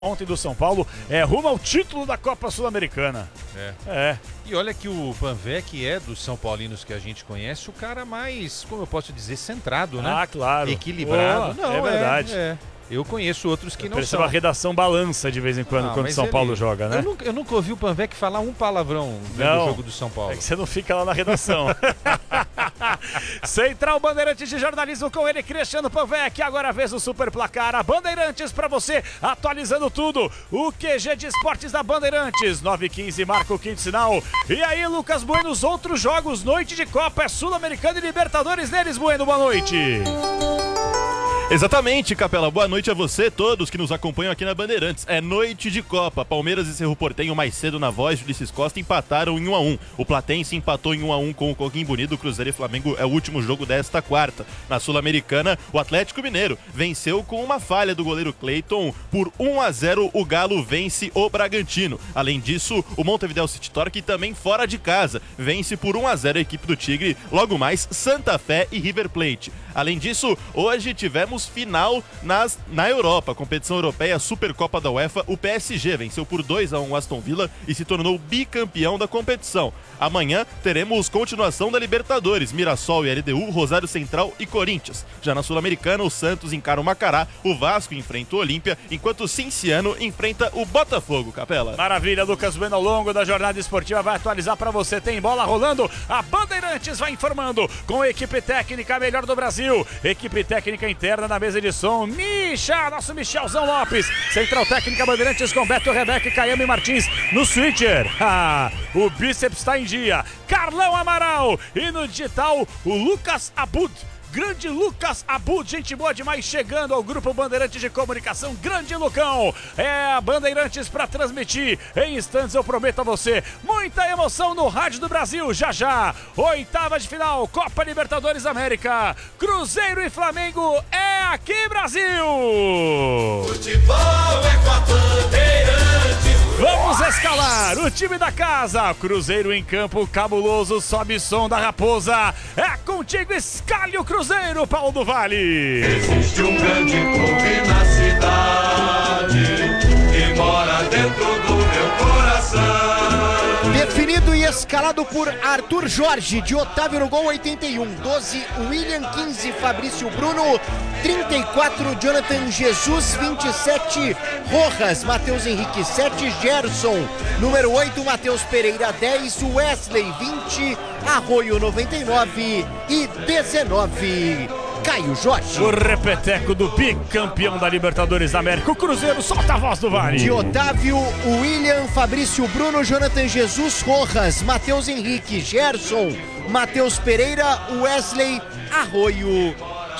Ontem do São Paulo rumo ao título da Copa Sul-Americana. E olha que o Panvec é dos São Paulinos que a gente conhece, o cara mais, como eu posso dizer, centrado, né? Ah, claro. Equilibrado. Não, é verdade. Eu conheço outros que não são. são. A redação balança de vez em quando quando o São Paulo joga, né? Eu nunca ouvi o Panvec falar um palavrão no jogo do São Paulo. É que você não fica lá na redação. Central Bandeirantes de Jornalismo com ele, Cristiano Panvec. Agora a vez do Super Placar. A Bandeirantes pra você, atualizando tudo. O QG de Esportes da Bandeirantes. 9h15, marca o quinto sinal. E aí, Lucas Bueno, os outros jogos, noite de Copa, Sul-Americana e Libertadores neles, Bueno, boa noite. Exatamente, Capela. Boa noite a você, todos que nos acompanham aqui na Bandeirantes. É noite de Copa. Palmeiras e Cerro Porteño mais cedo na voz de Ulisses Costa empataram em 1-1. O Platense empatou em 1-1 com o Coquimbo Bonito. Cruzeiro e Flamengo é o último jogo desta quarta. Na Sul-Americana, o Atlético Mineiro venceu com uma falha do goleiro Cleiton. Por 1-0, o Galo vence o Bragantino. Além disso, o Montevideo City Torque também fora de casa vence por 1-0 a equipe do Tigre. Logo mais, Santa Fé e River Plate. Além disso, hoje tivemos final na Europa, competição europeia, Supercopa da UEFA. O PSG venceu por 2-1 o Aston Villa e se tornou bicampeão da competição. Amanhã teremos continuação da Libertadores, Mirassol e LDU, Rosário Central e Corinthians. Já na Sul-Americana, o Santos encara o Macará, o Vasco enfrenta o Olímpia, enquanto o Cinciano enfrenta o Botafogo, Capela. Maravilha, Lucas Bueno ao longo da jornada esportiva vai atualizar pra você. Tem bola rolando, a Bandeirantes vai informando com a equipe técnica melhor do Brasil. Equipe técnica interna na mesa de som, nosso Michelzão Lopes. Central técnica Bandeirantes com Beto, Rebeca, Caiame Martins no switcher. O bíceps está em dia. Carlão Amaral. E no digital, o Lucas Abud. Grande Lucas Abud, gente boa demais, chegando ao Grupo Bandeirantes de Comunicação. Grande Lucão, é a Bandeirantes para transmitir. Em instantes eu prometo a você, muita emoção no Rádio do Brasil. Já já, oitavas de final, Copa Libertadores América. Cruzeiro e Flamengo é aqui, Brasil. Futebol é com a Bandeirantes. Vamos escalar o time da casa. Cruzeiro em campo, cabuloso, sobe som da Raposa. É contigo, escalhe o Cruzeiro, Paulo do Vale. Existe um grande clube na cidade que mora dentro do meu coração. Definido e escalado por Arthur Jorge, de Otávio no gol, 81, 12, William, 15, Fabrício Bruno, 34, Jonathan Jesus, 27, Rojas, Matheus Henrique, 7, Gerson, número 8, Matheus Pereira, 10, Wesley, 20, Arroio, 99 e 19, Caio Jorge. O repeteco do bicampeão da Libertadores da América. O Cruzeiro solta a voz do Vale. De Otávio, William, Fabrício Bruno, Jonathan Jesus, Rojas, Matheus Henrique, Gerson, Matheus Pereira, Wesley, Arroio